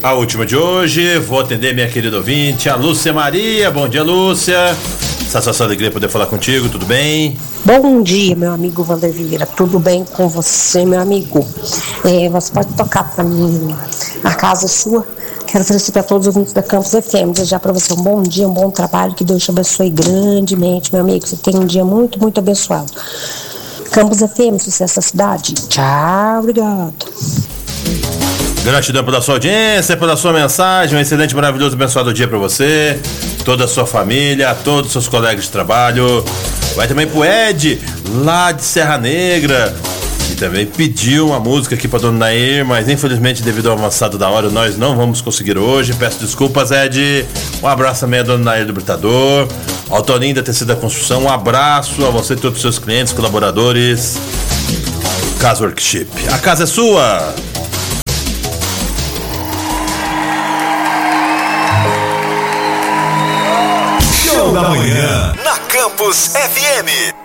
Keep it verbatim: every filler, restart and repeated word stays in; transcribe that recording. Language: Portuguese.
A última de hoje, vou atender minha querida ouvinte, a Lúcia Maria. Bom dia, Lúcia. Satisfação, alegria poder falar contigo, tudo bem? Bom dia, meu amigo Vander Vieira, tudo bem com você, meu amigo? É, você pode tocar para mim a casa sua? Quero oferecer para todos os ouvintes da Campus F M, desejar para você um bom dia, um bom trabalho, que Deus te abençoe grandemente, meu amigo. Você tem um dia muito, muito abençoado. Campus F M, sucesso da cidade. Tchau, obrigado. Gratidão pela sua audiência, pela sua mensagem. Um excelente, maravilhoso, abençoado dia para você, toda a sua família, todos os seus colegas de trabalho. Vai também pro Ed, lá de Serra Negra, que também pediu uma música aqui pra Dona Nair, mas infelizmente devido ao avançado da hora nós não vamos conseguir hoje. Peço desculpas, Ed. Um abraço também a Dona Nair do Britador, ao Toninho da Tecida Construção. Um abraço a você e todos os seus clientes, colaboradores. Casa Workshop, a casa é sua. Da manhã na Campus F M.